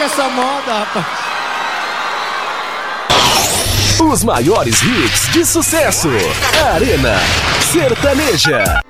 essa moda, rapaz. Os maiores hits de sucesso. Arena Sertaneja.